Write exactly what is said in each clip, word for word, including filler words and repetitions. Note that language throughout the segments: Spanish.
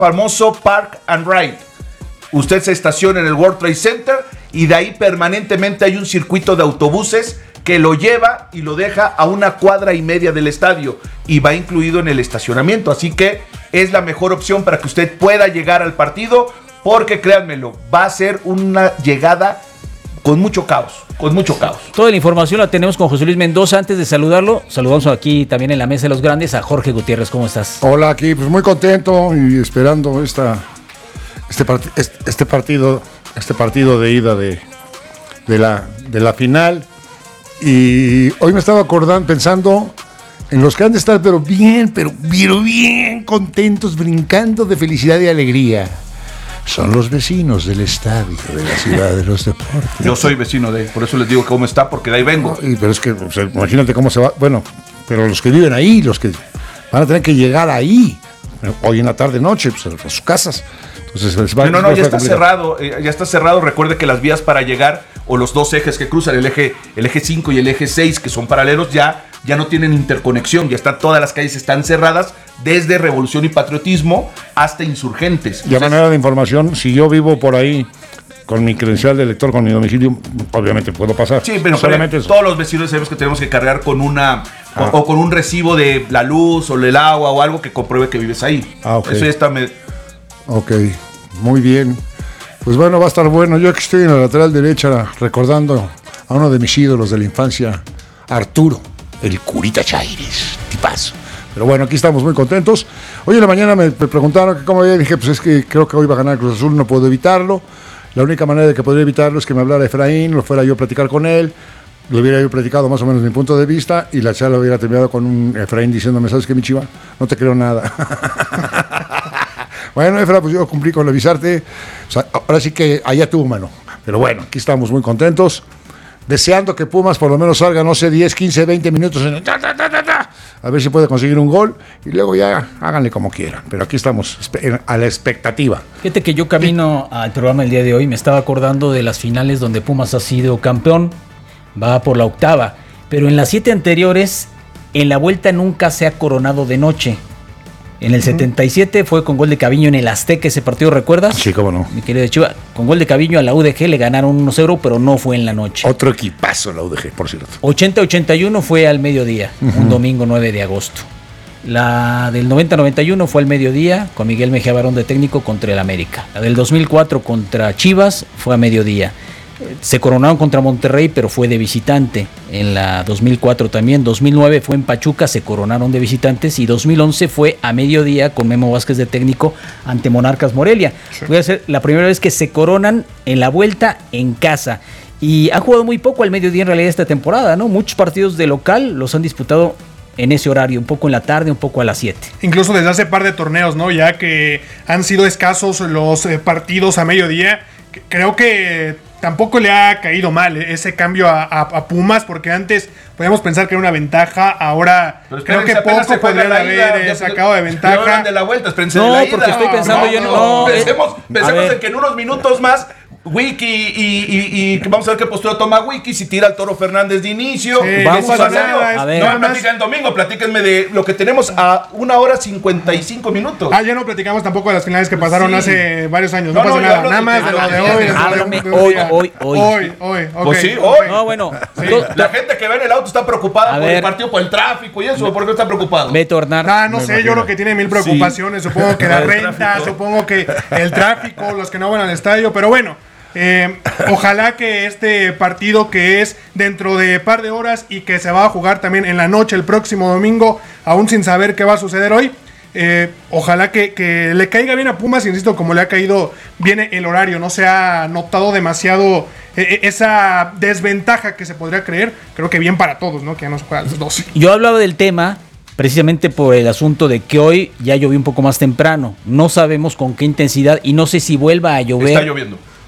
famoso Park and Ride. Usted se estaciona en el World Trade Center y de ahí permanentemente hay un circuito de autobuses que lo lleva y lo deja a una cuadra y media del estadio y va incluido en el estacionamiento. Así que es la mejor opción para que usted pueda llegar al partido, porque créanmelo, va a ser una llegada con mucho caos, con mucho caos. Toda la información la tenemos con José Luis Mendoza. Antes de saludarlo, saludamos aquí también en la mesa de los grandes a Jorge Gutiérrez. ¿Cómo estás? Hola, aquí pues muy contento y esperando esta, este, part, este, este partido, este partido de ida de, de, la, de la final. Y hoy me estaba acordando, pensando en los que han de estar, pero bien, pero, pero bien contentos, brincando de felicidad y alegría. Son los vecinos del estadio de la Ciudad de los Deportes. Yo soy vecino de él, por eso les digo cómo está, porque de ahí vengo. No, y, pero es que, o sea, imagínate cómo se va. Bueno, pero los que viven ahí, los que van a tener que llegar ahí, hoy en la tarde, noche, pues, a sus casas. Entonces, les va, no, no, no, ya está complicado. cerrado, eh, ya está cerrado. Recuerde que las vías para llegar, o los dos ejes que cruzan, el eje el eje cinco y el eje seis, que son paralelos, ya, ya no tienen interconexión, ya están, todas las calles están cerradas, desde Revolución y Patriotismo hasta Insurgentes. Y a manera de información, si yo vivo por ahí con mi credencial de elector, con mi domicilio, obviamente puedo pasar. Sí, pero, pero todos los vecinos sabemos que tenemos que cargar con una ah. o, o con un recibo de la luz o el agua o algo que compruebe que vives ahí. Ah, ok. Eso ya está. Me... Ok, muy bien. Pues bueno, va a estar bueno. Yo aquí estoy en la lateral derecha recordando a uno de mis ídolos de la infancia, Arturo, el Curita Chaires, tipazo. Pero bueno, aquí estamos muy contentos. Hoy en la mañana me, me preguntaron cómo había, dije, pues es que creo que hoy va a ganar Cruz Azul, no puedo evitarlo. La única manera de que podría evitarlo es que me hablara Efraín, lo fuera yo a platicar con él, lo hubiera yo platicado más o menos mi punto de vista y la charla hubiera terminado con un Efraín diciéndome, ¿sabes qué, mi chiva? No te creo nada. Bueno, Efra, pues yo cumplí con avisarte. O sea, ahora sí que allá tuvo mano. Pero bueno, aquí estamos muy contentos. Deseando que Pumas por lo menos salga, no sé, diez, quince, veinte minutos en el ta, ta, ta, ta, ta, a ver si puede conseguir un gol y luego ya háganle como quieran. Pero aquí estamos a la expectativa. Fíjate que yo camino al programa el día de hoy, me estaba acordando de las finales donde Pumas ha sido campeón, va por la octava, pero en las siete anteriores, en la vuelta nunca se ha coronado de noche. En el setenta y siete fue con gol de Caviño en el Azteca, ese partido, ¿recuerdas? Sí, cómo no. Mi querido Chiva, con gol de Caviño a la U D G le ganaron uno cero, pero no fue en la noche. Otro equipazo la U D G, por cierto. ochenta ochenta y uno fue al mediodía, uh-huh. un domingo nueve de agosto. La del noventa noventa y uno fue al mediodía, con Miguel Mejía Barón de técnico contra el América. La del dos mil cuatro contra Chivas fue a mediodía. Se coronaron contra Monterrey, pero fue de visitante. En la dos mil cuatro también. dos mil nueve fue en Pachuca, se coronaron de visitantes. Y dos mil once fue a mediodía con Memo Vázquez de técnico ante Monarcas Morelia. Sí. Fue a ser la primera vez que se coronan en la vuelta en casa. Y ha jugado muy poco al mediodía en realidad esta temporada, ¿no? Muchos partidos de local los han disputado en ese horario, un poco en la tarde, un poco a las siete. Incluso desde hace par de torneos, ¿no? Ya que han sido escasos los eh, partidos a mediodía. Creo que tampoco le ha caído mal ese cambio a, a, a Pumas, porque antes podíamos pensar que era una ventaja, ahora es que creo que poco podría haber ida, sacado de ventaja. De la vuelta, no, de la porque ida. Estoy pensando no, yo no. no pensemos pensemos en que en unos minutos más Wiki y, y, y vamos a ver qué postura toma Wiki, si tira al Toro Fernández de inicio. Sí, vamos a ver. A ver. No me platican el domingo, platíquenme de lo que tenemos a una hora cincuenta y cinco minutos. Ah, ya no platicamos tampoco de las finales que pasaron sí. hace varios años. No, no pasa no, nada, nada más de lo de hoy. Háblame hoy, hoy, hoy. Hoy, hoy, ok. Pues sí, hoy. No, bueno. Sí. La gente que va en el auto está preocupada por el partido, por el tráfico y eso. ¿Por qué está preocupado? Beto Hernán. Ah, no sé, yo creo que tiene mil preocupaciones. Supongo que la renta, supongo que el tráfico, los que no van al estadio, pero bueno. Eh, ojalá que este partido que es dentro de par de horas y que se va a jugar también en la noche el próximo domingo, aún sin saber qué va a suceder hoy, eh, ojalá que, que le caiga bien a Pumas, insisto, como le ha caído bien el horario, no se ha notado demasiado eh, esa desventaja que se podría creer, creo que bien para todos, ¿no? Que ya no se juega a las doce. Yo hablaba del tema precisamente por el asunto de que hoy ya llovió un poco más temprano, no sabemos con qué intensidad y no sé si vuelva a llover. Está lloviendo.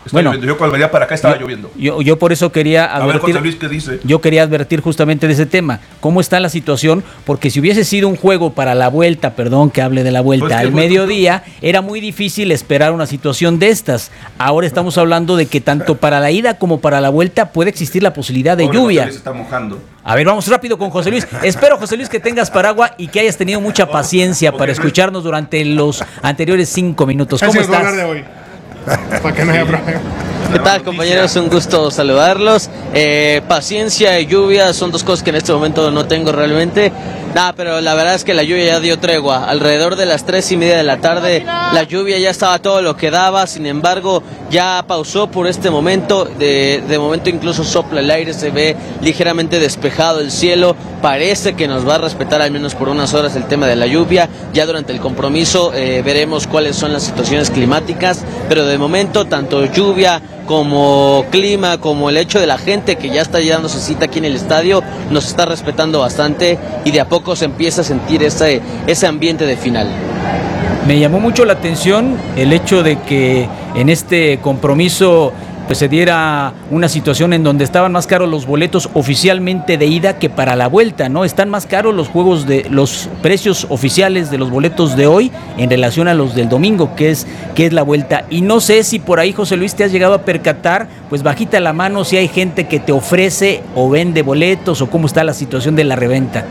Está bueno, lloviendo. Yo cuando venía para acá estaba yo, lloviendo. Yo, yo por eso quería advertir. A ver, José Luis, ¿qué dice? Yo quería advertir justamente de ese tema. ¿Cómo está la situación? Porque si hubiese sido un juego para la vuelta, perdón que hable de la vuelta, pues al mediodía, era muy difícil esperar una situación de estas. Ahora estamos hablando de que tanto para la ida como para la vuelta puede existir la posibilidad de Pobre lluvia. José Luis está mojando. A ver, vamos rápido con José Luis. Espero, José Luis, que tengas paraguas y que hayas tenido mucha paciencia okay, para escucharnos durante los anteriores cinco minutos. ¿Cómo Gracias estás? De hoy. Para que no haya problema. ¿Qué tal, compañeros? Un gusto saludarlos. Eh, paciencia y lluvia son dos cosas que en este momento no tengo realmente. Nada, pero la verdad es que la lluvia ya dio tregua. Alrededor de las tres y media de la tarde, la lluvia ya estaba todo lo que daba. Sin embargo, ya pausó por este momento. De, de momento incluso sopla el aire, se ve ligeramente despejado el cielo. Parece que nos va a respetar al menos por unas horas el tema de la lluvia. Ya durante el compromiso eh, veremos cuáles son las situaciones climáticas. Pero de momento, tanto lluvia como clima, como el hecho de la gente que ya está dándose cita aquí en el estadio, nos está respetando bastante y de a poco se empieza a sentir ese, ese ambiente de final. Me llamó mucho la atención el hecho de que en este compromiso pues se diera una situación en donde estaban más caros los boletos oficialmente de ida que para la vuelta, ¿no? Están más caros los juegos de los precios oficiales de los boletos de hoy en relación a los del domingo, que es que es la vuelta. Y no sé si por ahí, José Luis, te has llegado a percatar, pues bajita la mano si hay gente que te ofrece o vende boletos o cómo está la situación de la reventa.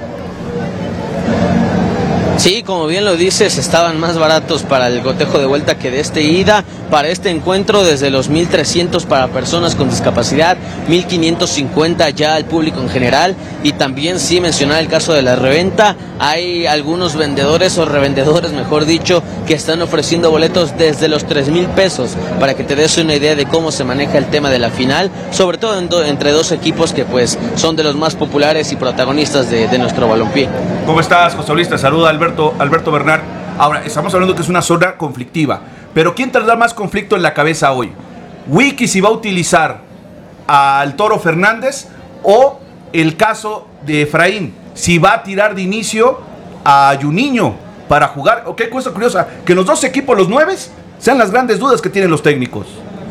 Sí, como bien lo dices, estaban más baratos para el cotejo de vuelta que de este ida. Para este encuentro desde los mil trescientos para personas con discapacidad, mil quinientos cincuenta ya al público en general. Y también sí mencionar el caso de la reventa, hay algunos vendedores o revendedores, mejor dicho, que están ofreciendo boletos desde los tres mil pesos, para que te des una idea de cómo se maneja el tema de la final, sobre todo en do, entre dos equipos que pues son de los más populares y protagonistas de, de nuestro balompié. ¿Cómo estás, José Luis? Te saluda Alberto, Alberto Bernard. Ahora, estamos hablando que es una zona conflictiva, pero ¿quién tendrá más conflicto en la cabeza hoy? ¿Wiki si va a utilizar al Toro Fernández o el caso de Efraín, si va a tirar de inicio a Juninho para jugar? ¿O qué cosa curiosa? Que los dos equipos, los nueves, sean las grandes dudas que tienen los técnicos.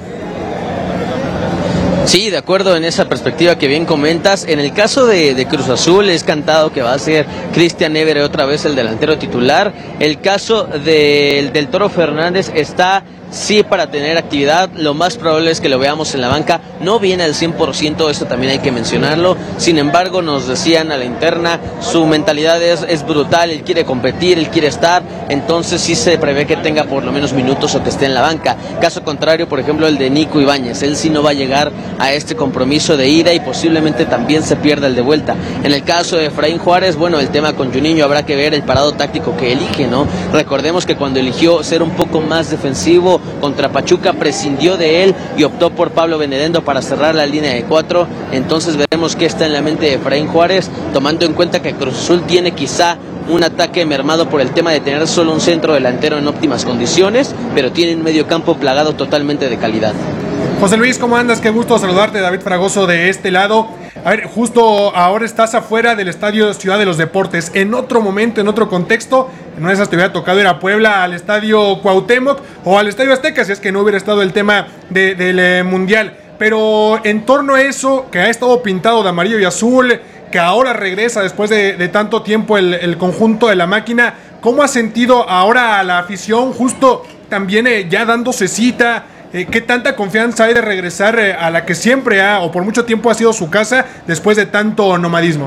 Sí, de acuerdo en esa perspectiva que bien comentas. En el caso de, de Cruz Azul es cantado que va a ser Cristian Évere otra vez el delantero titular. El caso de, del Toro Fernández está sí para tener actividad, lo más probable es que lo veamos en la banca, no viene al cien por ciento, esto también hay que mencionarlo, sin embargo nos decían a la interna, su mentalidad es, es brutal, él quiere competir, él quiere estar, entonces sí se prevé que tenga por lo menos minutos o que esté en la banca. Caso contrario, por ejemplo, el de Nico Ibáñez, él sí no va a llegar a este compromiso de ida y posiblemente también se pierda el de vuelta. En el caso de Efraín Juárez, bueno, el tema con Juninho habrá que ver el parado táctico que elige, ¿no? Recordemos que cuando eligió ser un poco más defensivo contra Pachuca, prescindió de él y optó por Pablo Benedendo para cerrar la línea de cuatro. Entonces veremos qué está en la mente de Efraín Juárez, tomando en cuenta que Cruz Azul tiene quizá un ataque mermado por el tema de tener solo un centro delantero en óptimas condiciones, pero tiene un medio campo plagado totalmente de calidad. José Luis, ¿cómo andas? Qué gusto saludarte, David Fragoso de este lado. A ver, justo ahora estás afuera del Estadio Ciudad de los Deportes. En otro momento, en otro contexto, en una de esas te hubiera tocado ir a Puebla, al Estadio Cuauhtémoc o al Estadio Azteca, si es que no hubiera estado el tema de, del eh, Mundial. Pero en torno a eso, que ha estado pintado de amarillo y azul, que ahora regresa después de, de tanto tiempo el, el conjunto de la máquina, ¿cómo ha sentido ahora a la afición justo también eh, ya dándose cita? Eh, ¿Qué tanta confianza hay de regresar eh, a la que siempre ha, o por mucho tiempo ha sido su casa, después de tanto nomadismo?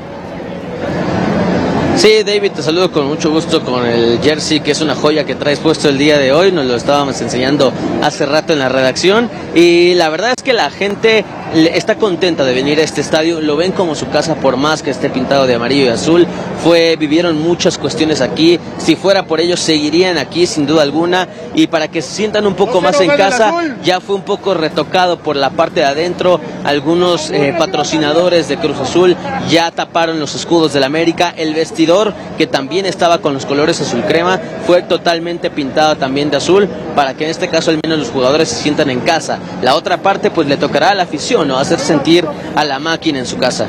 Sí, David, te saludo con mucho gusto con el jersey, que es una joya que traes puesto el día de hoy. Nos lo estábamos enseñando hace rato en la redacción. Y la verdad es que la gente está contenta de venir a este estadio. Lo ven como su casa, por más que esté pintado de amarillo y azul. Fue, vivieron muchas cuestiones aquí. Si fuera por ellos, seguirían aquí sin duda alguna. Y para que se sientan un poco más en casa, ya fue un poco retocado por la parte de adentro. Algunos eh, patrocinadores de Cruz Azul ya taparon los escudos del América. El vestidor, que también estaba con los colores azul crema, fue totalmente pintado también de azul, para que en este caso al menos los jugadores se sientan en casa. La otra parte pues le tocará a la afición, ¿no? Hacer sentir a la máquina en su casa.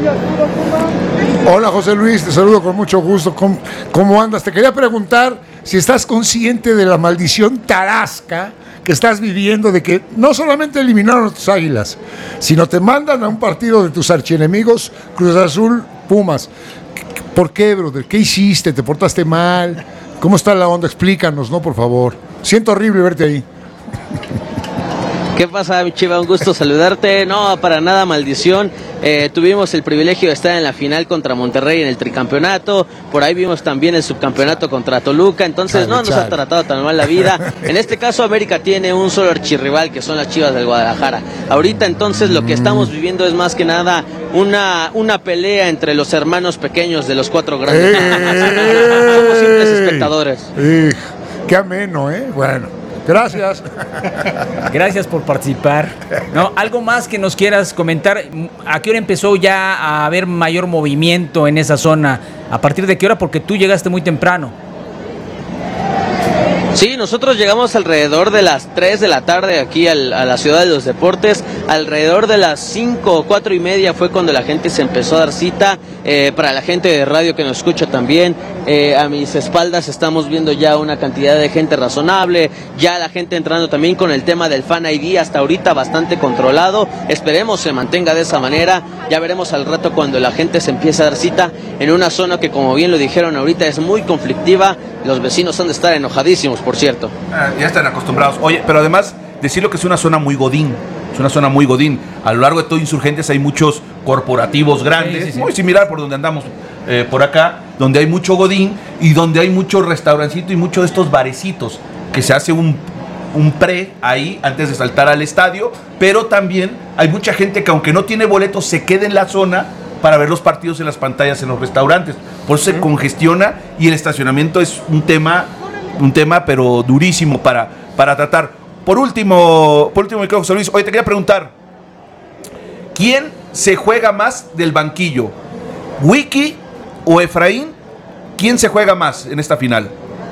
Hola José Luis, te saludo con mucho gusto. ¿Cómo, cómo andas? Te quería preguntar si estás consciente de la maldición tarasca que estás viviendo, de que no solamente eliminaron a tus Águilas, sino te mandan a un partido de tus archienemigos, Cruz Azul, Pumas. ¿Por qué, brother? ¿Qué hiciste? ¿Te portaste mal? ¿Cómo está la onda? Explícanos, ¿no? Por favor. Siento horrible verte ahí. ¿Qué pasa, mi Chiva? Un gusto saludarte. No, para nada, maldición. Eh, tuvimos el privilegio de estar en la final contra Monterrey en el tricampeonato. Por ahí vimos también el subcampeonato contra Toluca. Entonces, chale, no nos chale. ha tratado tan mal la vida. En este caso, América tiene un solo archirrival, que son las Chivas del Guadalajara. Ahorita, entonces, lo que estamos viviendo es más que nada una, una pelea entre los hermanos pequeños de los cuatro grandes. Somos simples espectadores. ¡Ey! ¡Qué ameno, eh! Bueno. Gracias. Gracias por participar. No, algo más que nos quieras comentar. ¿A qué hora empezó ya a haber mayor movimiento en esa zona? ¿A partir de qué hora? Porque tú llegaste muy temprano. Sí, nosotros llegamos alrededor de las tres de la tarde aquí al, a la Ciudad de los Deportes. Alrededor de las cinco o cuatro y media fue cuando la gente se empezó a dar cita. Eh, para la gente de radio que nos escucha también, eh, a mis espaldas estamos viendo ya una cantidad de gente razonable. Ya la gente entrando también con el tema del Fan I D, hasta ahorita bastante controlado. Esperemos se mantenga de esa manera. Ya veremos al rato cuando la gente se empiece a dar cita en una zona que, como bien lo dijeron ahorita, es muy conflictiva. Los vecinos han de estar enojadísimos, por cierto. Ah, ya están acostumbrados. Oye, pero además, decirlo que es una zona muy godín. Es una zona muy godín. A lo largo de todo Insurgentes hay muchos corporativos grandes, sí, sí, sí. muy similar por donde andamos eh, por acá, donde hay mucho godín y donde hay mucho restaurancito y muchos de estos barecitos, que se hace un, un pre ahí antes de saltar al estadio, pero también hay mucha gente que, aunque no tiene boletos, se queda en la zona para ver los partidos en las pantallas en los restaurantes. Por eso se congestiona y el estacionamiento es un tema, un tema pero durísimo para, para tratar. Por último, por último, mi querido José Luis, oye, te quería preguntar, ¿quién se juega más del banquillo? ¿Wiki o Efraín? ¿Quién se juega más en esta final?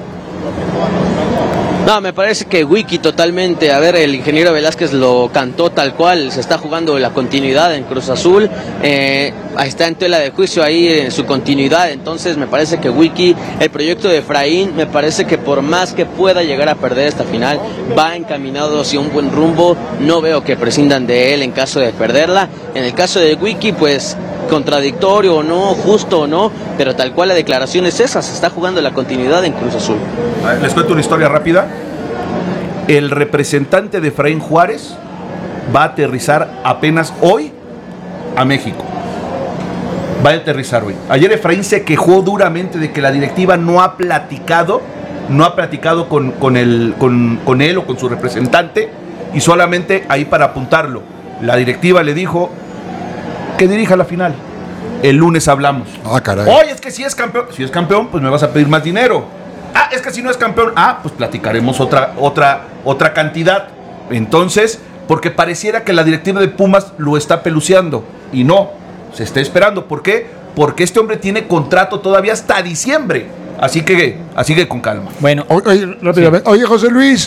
No, me parece que Wiki totalmente. A ver, el ingeniero Velázquez lo cantó tal cual. Se está jugando la continuidad en Cruz Azul. Eh, está en tela de juicio ahí en su continuidad. Entonces me parece que Wiki, el proyecto de Efraín, me parece que por más que pueda llegar a perder esta final, va encaminado hacia un buen rumbo. No veo que prescindan de él en caso de perderla. En el caso de Wiki, pues contradictorio o no, justo o no, pero tal cual la declaración es esa, se está jugando la continuidad en Cruz Azul. Les cuento una historia rápida. El representante de Efraín Juárez va a aterrizar apenas hoy a México. Va a aterrizar hoy. Ayer Efraín se quejó duramente de que la directiva no ha platicado, no ha platicado con, con, el, con, con él o con su representante, y solamente ahí para apuntarlo, la directiva le dijo que dirija la final. El lunes hablamos. Ah, caray. Oye, es que si es campeón, si es campeón, pues me vas a pedir más dinero. Ah, es que si no es campeón, ah, pues platicaremos otra, otra, otra cantidad. Entonces, porque pareciera que la directiva de Pumas lo está peluceando. Y no, se está esperando. ¿Por qué? Porque este hombre tiene contrato todavía hasta diciembre. Así que, así que con calma. Bueno, oye, rápidamente. Sí. Oye, José Luis.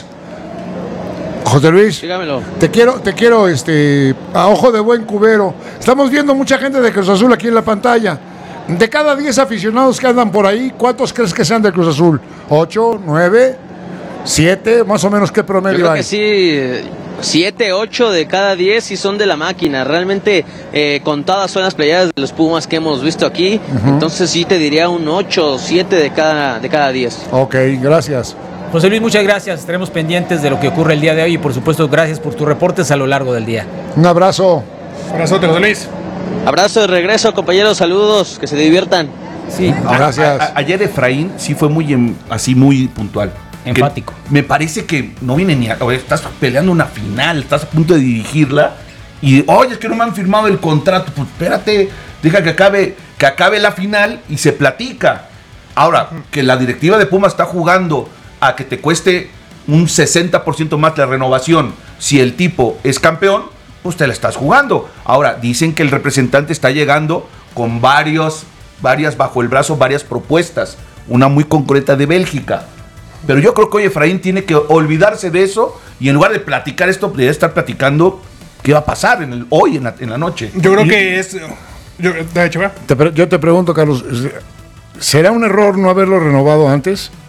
José Luis, dígamelo. Te quiero, te quiero, este, a ojo de buen cubero. Estamos viendo mucha gente de Cruz Azul aquí en la pantalla. De cada diez aficionados que andan por ahí, ¿cuántos crees que sean de Cruz Azul? ¿Ocho? ¿Nueve? ¿Siete? Más o menos, ¿qué promedio Yo creo hay? Que sí, siete, ocho de cada diez sí son de la máquina. Realmente eh, contadas son las playadas de los Pumas que hemos visto aquí. Uh-huh. Entonces sí te diría un ocho o siete de cada, de cada diez. Ok, gracias. José Luis, muchas gracias. Estaremos pendientes de lo que ocurre el día de hoy y, por supuesto, gracias por tus reportes a lo largo del día. Un abrazo. Abrazote, José Luis. Abrazo de regreso, compañeros. Saludos. Que se diviertan. Sí. Gracias. A, a, ayer Efraín sí fue muy, así muy puntual. Enfático. Me parece que no viene ni a... Oye, estás peleando una final, estás a punto de dirigirla y, oye, es que no me han firmado el contrato. Pues espérate, deja que acabe, que acabe la final y se platica. Ahora, que la directiva de Pumas está jugando a que te cueste un sesenta por ciento más la renovación si el tipo es campeón, pues te la estás jugando. Ahora, dicen que el representante está llegando con varios, varias bajo el brazo, varias propuestas, una muy concreta de Bélgica. Pero yo creo que hoy Efraín tiene que olvidarse de eso y en lugar de platicar esto, debería estar platicando qué va a pasar en el, hoy en la, en la noche. Yo creo y, que es... Yo, de hecho, ¿verdad? Te, yo te pregunto, Carlos, ¿será un error no haberlo renovado antes?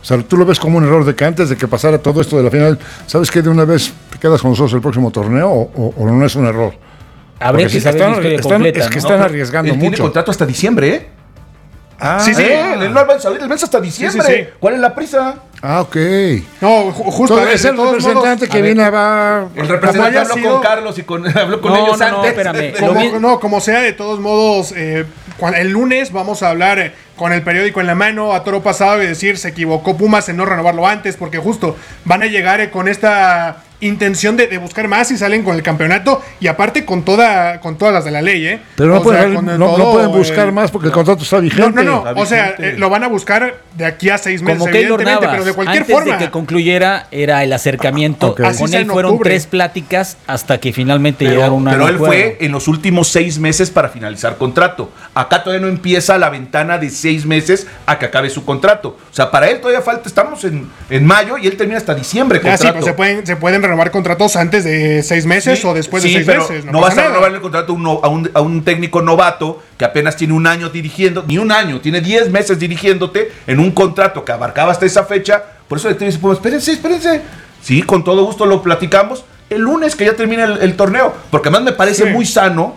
O sea, tú lo ves como un error de que antes de que pasara todo esto de la final, ¿sabes qué? De una vez te quedas con nosotros el próximo torneo o, o, o no es un error. Habría que si saber están, la historia están, completa, es que ¿no? están No, arriesgando él tiene mucho. contrato hasta diciembre, ¿eh? Ah, Sí, sí. Eh, él no alcanza a abrir el mes hasta diciembre. Sí, sí, sí. ¿Cuál es la prisa? ah, ok. No, ju- justo. Entonces, a ver, es de el todos representante modos, que a ver, viene a... El representante haya habló sido- con Carlos y con, habló con No, ellos no, no, antes. espérame. Como, Lo vi- no, como sea, de todos modos, eh, cuan- el lunes vamos a hablar eh, con el periódico en la mano a toro pasado y decir se equivocó Pumas en no renovarlo antes, porque justo van a llegar eh, con esta intención de, de buscar más y salen con el campeonato y aparte con toda con todas las de la ley, ¿eh? Pero no, O pueden, sea, con no, el no todo, pueden buscar eh, más porque el contrato está No, vigente. no, no. Está O sea, vigente. eh, lo van a buscar de aquí a seis meses, Como Keylor evidentemente, Navas, pero de cualquier antes forma. de que concluyera era el acercamiento. Ok. Así Con sea él en fueron octubre. tres pláticas hasta que finalmente Pero, llegaron a un pero él acuerdo. fue en los últimos seis meses para finalizar contrato. Acá todavía no empieza la ventana de seis meses a que acabe su contrato. O sea, para él todavía falta, estamos en, en mayo y él termina hasta diciembre Ya sí, contrato. pues se pueden, se pueden renovar contratos antes de seis meses Sí, o después sí, de seis pero meses. No, No, vas pasa a nada. renovar el contrato a un, no- a, un, a un técnico novato que apenas tiene un año dirigiendo, ni un año, tiene diez meses dirigiéndote en un contrato que abarcaba hasta esa fecha. Por eso le dice, pues, espérense, espérense. Sí, con todo gusto lo platicamos el lunes que ya termina el, el torneo. Porque además me parece Sí. muy sano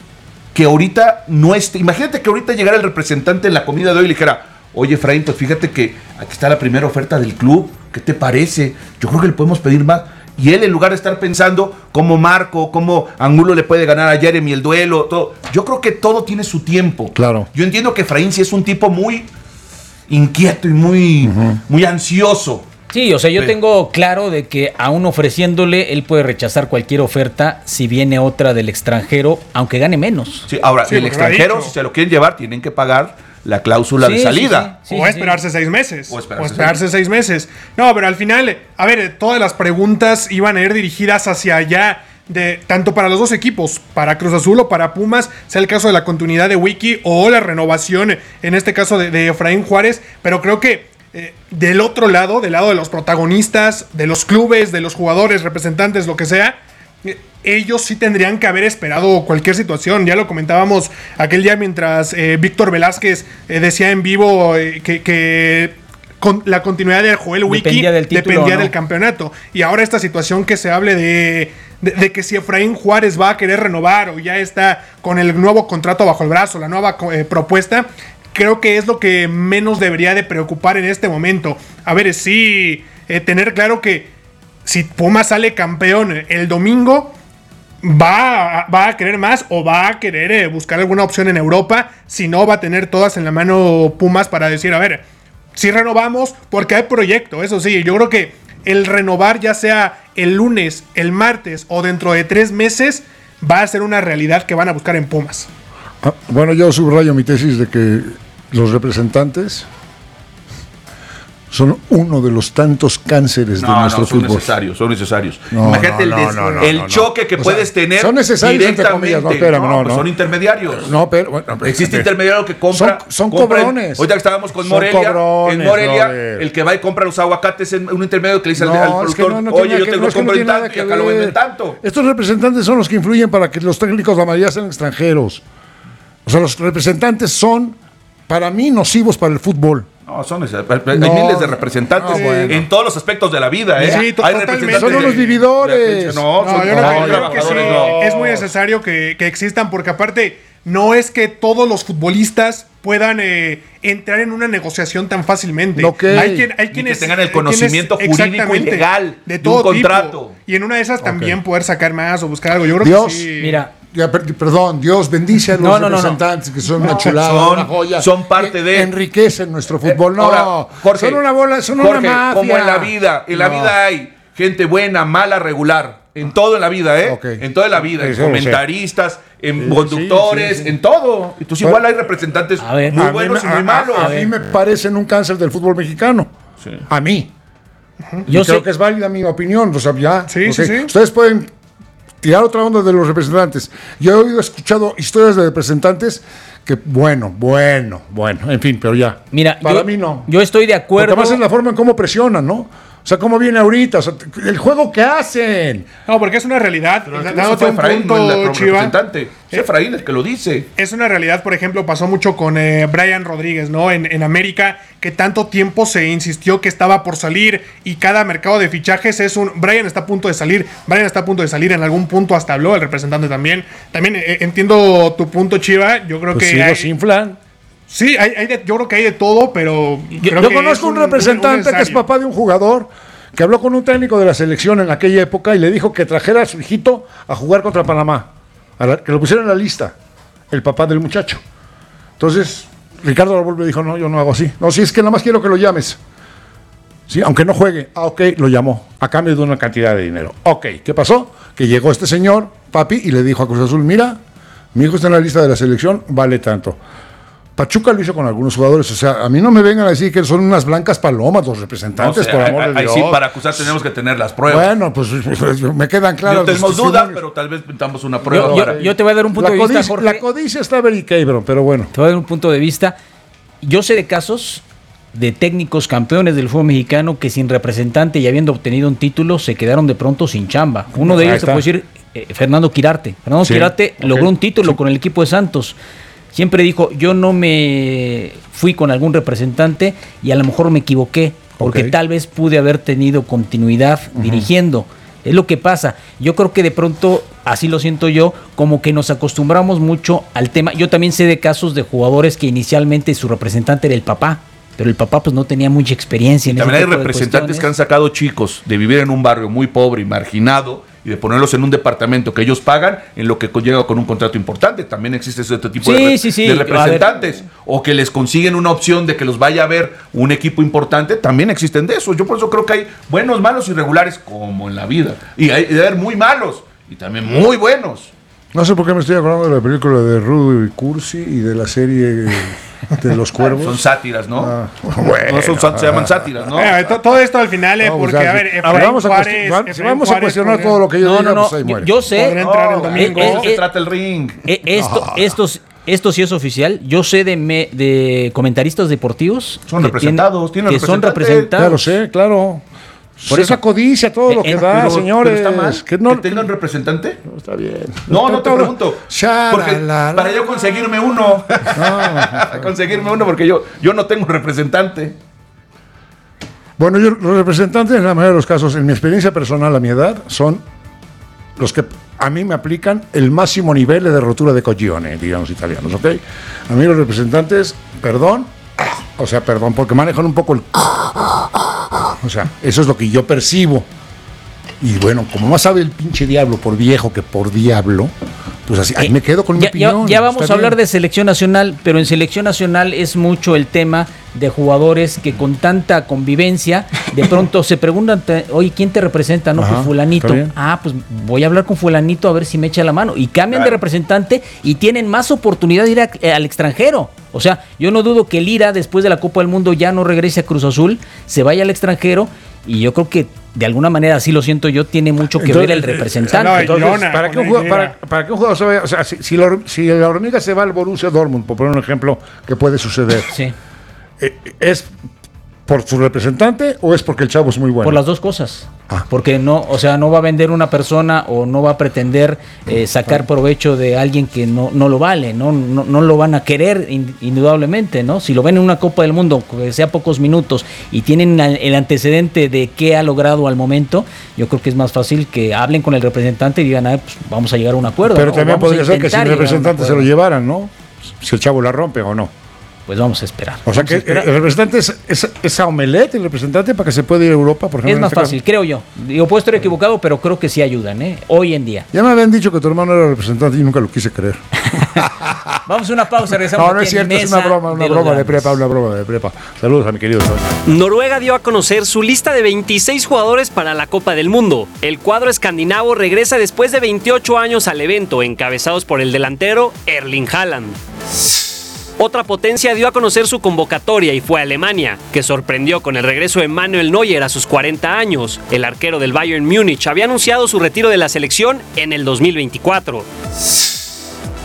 que ahorita no esté. Imagínate que ahorita llegara el representante en la comida de hoy y le dijera, oye, Efraín, pues fíjate que aquí está la primera oferta del club. ¿Qué te parece? Yo creo que le podemos pedir más. Y él, en lugar de estar pensando cómo Marco, cómo Angulo le puede ganar a Jeremy el duelo, todo. Yo creo que todo tiene su tiempo. Claro. Yo entiendo que Efraín sí es un tipo muy inquieto y muy, muy ansioso. Sí, o sea, yo Sí. tengo claro de que aún ofreciéndole, él puede rechazar cualquier oferta si viene otra del extranjero, aunque gane menos. Sí, ahora, Sí, el porque lo ha extranjero, dicho. si se lo quieren llevar, tienen que pagar la cláusula Sí, de sí, salida. sí, o sí, sí. esperarse seis meses. O esperarse O esperarse seis meses. No, pero al final, a ver, todas las preguntas iban a ir dirigidas hacia allá. De, tanto para los dos equipos, para Cruz Azul o para Pumas, sea el caso de la continuidad de Wiki o la renovación, en este caso de, de Efraín Juárez, pero creo que eh, del otro lado, del lado de los protagonistas, de los clubes, de los jugadores, representantes, lo que sea, eh, ellos sí tendrían que haber esperado cualquier situación. Ya lo comentábamos aquel día mientras eh, Víctor Velázquez eh, decía en vivo eh, que... que con la continuidad de Joel Wiki Dependía del título, dependía ¿no? del campeonato. Y ahora esta situación que se hable de, de, de que si Efraín Juárez va a querer renovar o ya está con el nuevo contrato bajo el brazo, la nueva eh, propuesta, creo que es lo que menos debería de preocupar en este momento. A ver, sí, eh, tener claro que si Pumas sale campeón el domingo, va a, va a querer más o va a querer eh, buscar alguna opción en Europa. Si no, va a tener todas en la mano Pumas para decir, a ver, si renovamos, porque hay proyecto, eso sí, yo creo que el renovar ya sea el lunes, el martes o dentro de tres meses va a ser una realidad que van a buscar en Pumas. Ah, bueno, yo subrayo mi tesis de que los representantes son uno de los tantos cánceres de No, nuestro no, son fútbol. necesarios, son necesarios. No, Imagínate no, el, no, des- no, no, el no, no. choque que O sea, puedes tener son necesarios, entre directamente. comillas, no, espérame, no, pues no. son intermediarios. No, pero bueno, Existe espérate. intermediario que compra. Son- son compra en- cobrones. ahorita que estábamos con Son Morelia. cobrones, en Morelia, brother. el que va y compra los aguacates es un intermedio que le dice al- No, al, es que productor: no, no tiene oye, nada yo que- te no, lo es que no compro en tiene nada tanto y que acá lo ver. venden tanto. Estos representantes son los que influyen para que los técnicos de la mayoría sean extranjeros. O sea, los representantes son, para mí, nocivos para el fútbol. No, son ese- hay No, miles de representantes no, bueno. en todos los aspectos de la vida, ¿eh? Sí, hay totalmente. representantes Son unos de- vividores. de- No, No, son yo creo no, que- yo creo que sí, trabajadores, no. es muy necesario que, que existan porque aparte no es que todos los futbolistas puedan eh, entrar en una negociación tan fácilmente. Ok. Hay, quien, hay Ni quienes que tengan el hay conocimiento quienes- jurídico y exactamente, legal de de todo un tipo. contrato. Y en una de esas también Ok. poder sacar más o buscar algo. Yo creo Dios, que sí. Mira, Ya, per- perdón, Dios bendice a los No, no, no, no. representantes que son una No, chulada, son- una joya. son parte de- Enriquecen nuestro fútbol. No, Ahora, Jorge, son una bola, son Jorge, una mafia. como en la vida, en la No. vida hay gente buena, mala, regular. En todo en la vida, ¿eh? Ok. En toda la vida, Sí, en sí, lo sé. comentaristas, en Sí, conductores, sí, sí. en todo. Entonces igual hay representantes A ver. muy A mí buenos me- y muy a- malos. A, a mí me parecen un cáncer del fútbol mexicano. Sí. A mí. yo Yo creo sé, que es válida mi opinión. O sea, ya. Sí, ok. sí, sí. Ustedes pueden tirar otra onda de los representantes. Yo he oído, escuchado historias de representantes que, bueno, bueno, bueno, en fin, pero ya. mira, Para yo, mí no. yo estoy de Porque acuerdo. además es la forma en cómo presionan, ¿no? O sea, ¿cómo viene ahorita? O sea, el juego que hacen. No, porque es una realidad. Pero eso Dándote fue un Efraín, punto, no el Chiva. representante. Es Efraín el que lo dice. Es una realidad, por ejemplo, pasó mucho con eh, Brian Rodríguez, ¿no? En, en América, que tanto tiempo se insistió que estaba por salir y cada mercado de fichajes es un... Brian está a punto de salir, Brian está a punto de salir, en algún punto hasta habló el representante también. También eh, entiendo tu punto, Chiva, yo creo Pues que... sí, hay, los inflan. sí, hay, hay de, yo creo que hay de todo, pero... Yo, creo yo que conozco es un representante que es papá de un jugador que habló con un técnico de la selección en aquella época y le dijo que trajera a su hijito a jugar contra Panamá, a la, que lo pusiera en la lista, el papá del muchacho. Entonces, Ricardo Lavolpe dijo, no, yo no hago así. No, si es que nada más quiero que lo llames. Sí, aunque no juegue. Ah, ok, lo llamó, a cambio de una cantidad de dinero. Ok, ¿qué pasó? Que llegó este señor, papi, y le dijo a Cruz Azul, mira, mi hijo está en la lista de la selección, vale tanto. Pachuca lo hizo con algunos jugadores, o sea, a mí no me vengan a decir que son unas blancas palomas los representantes, No sé, por amor ahí, de ahí Dios. sí, para acusar tenemos que tener las pruebas. Bueno, pues, pues, me quedan claras. Yo tenemos los dudas, testimonios. pero tal vez pintamos una prueba. Yo, yo- para- yo te voy a dar un punto la de vista, codicia, Jorge. la codicia está very cabrón, pero bueno. Te voy a dar un punto de vista. Yo sé de casos de técnicos campeones del fútbol mexicano que sin representante y habiendo obtenido un título se quedaron de pronto sin chamba. Uno de Ahí ellos te está. puedo decir eh, Fernando Quirarte. Fernando Sí, Quirarte ok, logró un título sí. con el equipo de Santos. Siempre dijo, yo no me fui con algún representante y a lo mejor me equivoqué, porque Ok. tal vez pude haber tenido continuidad dirigiendo. Es lo que pasa. Yo creo que de pronto, así lo siento yo, como que nos acostumbramos mucho al tema. Yo también sé de casos de jugadores que inicialmente su representante era el papá, pero el papá pues no tenía mucha experiencia en ese También hay tipo de representantes que han cuestiones. sacado chicos de vivir en un barrio muy pobre y marginado y de ponerlos en un departamento que ellos pagan en lo que llega con un contrato importante. También existe ese tipo Sí, de, re- sí, sí. de A ver. representantes. O que les consiguen una opción de que los vaya a ver un equipo importante. También existen de esos. Yo por eso creo que hay buenos, malos y regulares como en la vida. Y hay de haber muy malos y también muy buenos. No sé por qué me estoy acordando de la película de Rudo y Cursi y de la serie de Los Cuervos. Son sátiras, ¿no? Ah, No son sá- se llaman sátiras, ¿no? Eh, to- todo esto al final, eh, No, porque, o sea, a ver, si- Efraín vamos a, Juárez, cuestionar- si Efraín vamos a Juárez cuestionar podría- todo lo que yo No, diga, no, no. pues ahí Yo, muere. yo sé. Podría entrar el No, domingo. de eso se Eh, trata el ring. Eh, esto, estos, esto sí es oficial. Yo sé de, me- de comentaristas deportivos Son que representados, tienen que son representantes. representados. Claro, sé, claro. Por Por eso- esa codicia, todo lo Eh, que eh, da, Pero- señores. pero está mal que que, no, tengan representante. no está bien. No, no te Todo- pregunto. Sha, Porque la, la, para la. yo conseguirme uno. conseguirme uno porque yo, yo no tengo representante. Bueno, yo, los representantes, en la mayoría de los casos, en mi experiencia personal a mi edad, son los que a mí me aplican el máximo nivel de rotura de coglione, digamos italianos, ¿ok? A mí los representantes, perdón, o sea, perdón, porque manejan un poco el... O sea, eso es lo que yo percibo. Y bueno, como más sabe el pinche diablo por viejo que por diablo, pues así, ahí me quedo con mi Ya, ya- opinión. ya vamos está a hablar bien. de selección nacional, pero en selección nacional es mucho el tema de jugadores que con tanta convivencia de pronto se preguntan, te- oye, ¿quién te representa? No, Ajá, pues fulanito. está bien. Ah, pues voy a hablar con fulanito a ver si me echa la mano. Y cambian de Claro. representante y tienen más oportunidad de ir a- eh, al extranjero. O sea, yo no dudo que Lira, después de la Copa del Mundo, ya no regrese a Cruz Azul, se vaya al extranjero. Y yo creo que de alguna manera, así lo siento yo, tiene mucho que Entonces, ver el eh, representante. no, Entonces, Girona, para, que con un jugador, Herrera. para, para que un jugador se vaya, o sea, si, si la, hor- si la hormiga se va al Borussia Dortmund, por poner un ejemplo que puede suceder, Sí, eh, ¿es por su representante o es porque el chavo es muy bueno? por las dos cosas. Ah. Porque no, o sea, no va a vender una persona o no va a pretender eh, sacar provecho de alguien que no, no lo vale, ¿no? No, no lo van a querer in- indudablemente, ¿no? Si lo ven en una Copa del Mundo, que sea pocos minutos, y tienen al- el antecedente de qué ha logrado al momento, yo creo que es más fácil que hablen con el representante y digan, ah, pues vamos a llegar a un acuerdo. Pero ¿no? O también vamos a podría ser que si intentar el llegar a un representante se lo acuerdo. llevaran, ¿no? Si el chavo la rompe o no. Pues vamos a esperar. O sea Vamos que a esperar. el representante es, es, es a omelette, el representante, para que se pueda ir a Europa, por ejemplo. Es en más este fácil, caso. creo yo. Digo, puedo estar equivocado, pero creo que sí ayudan, ¿eh? Hoy en día. Ya me habían dicho que tu hermano era representante y nunca lo quise creer. Vamos a una pausa, regresamos. No, no aquí es en cierto, es una Mesa broma, una de los broma de Grandes. prepa, una broma de prepa. Saludos a mi querido Toño. Noruega dio a conocer su lista de veintiséis jugadores para la Copa del Mundo. El cuadro escandinavo regresa después de veintiocho años al evento, encabezados por el delantero Erling Haaland. Otra potencia dio a conocer su convocatoria y fue Alemania, que sorprendió con el regreso de Manuel Neuer a sus cuarenta años. El arquero del Bayern Múnich había anunciado su retiro de la selección en el dos mil veinticuatro.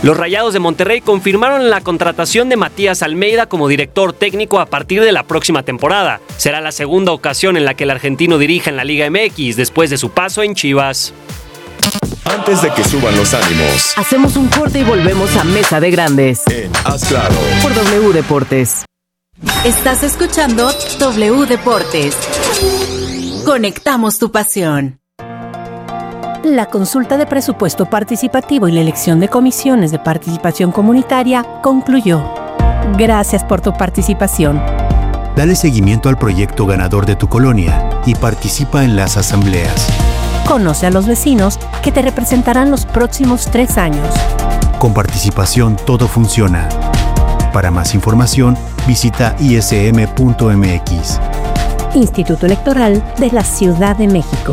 Los Rayados de Monterrey confirmaron la contratación de Matías Almeida como director técnico a partir de la próxima temporada. Será la segunda ocasión en la que el argentino dirija en la Liga M X después de su paso en Chivas. Antes de que suban los ánimos, hacemos un corte y volvemos a Mesa de Grandes en Haz Claro por W Deportes. Estás escuchando W Deportes. Conectamos tu pasión. La consulta de presupuesto participativo y la elección de comisiones de participación comunitaria concluyó. Gracias por tu participación. Dale seguimiento al proyecto ganador de tu colonia y participa en las asambleas. Conoce a los vecinos que te representarán los próximos tres años. Con participación todo funciona. Para más información, visita i s m punto m x. Instituto Electoral de la Ciudad de México.